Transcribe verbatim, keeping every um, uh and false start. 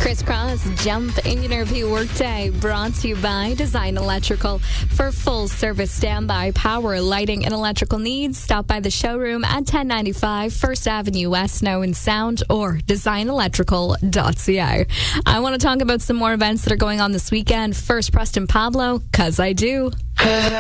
Crisscross Jump Interview Workday brought to you by Design Electrical. For full service standby power, lighting, and electrical needs, stop by the showroom at ten ninety-five First Avenue West, Snow and Sound, or design electrical dot c a. I want to talk about some more events that are going on this weekend. First, Preston Pablo, 'Cause I Do.